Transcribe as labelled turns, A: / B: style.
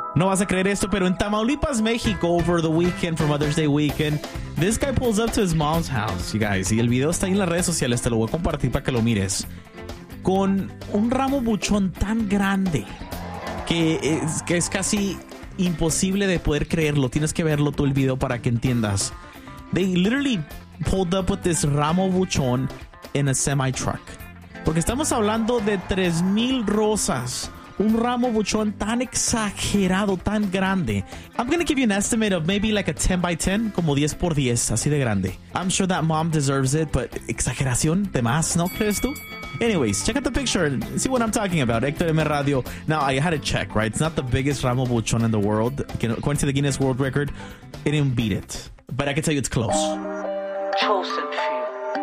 A: No vas a creer esto, pero en Tamaulipas, México, over the weekend, for Mother's Day weekend, this guy pulls up to his mom's house, you guys. Y el video está ahí en las redes sociales, te lo voy a compartir para que lo mires. Con un ramo buchón tan grande que es casi imposible de poder creerlo. Tienes que verlo tú el video para que entiendas. They literally pulled up with this ramo buchón in a semi-truck. Porque estamos hablando de 3,000 rosas. Un ramo buchón tan exagerado, tan grande. I'm going to give you an estimate of maybe like a 10 by 10, como 10 por 10, así de grande. I'm sure that mom deserves it, but exageración de más, ¿no crees tú? Anyways, check out the picture and see what I'm talking about. Héctor M. Radio. Now, I had to check, right? It's not the biggest ramo buchón in the world. According to the Guinness World Record, it didn't beat it. But I can tell you it's close.
B: Chosen.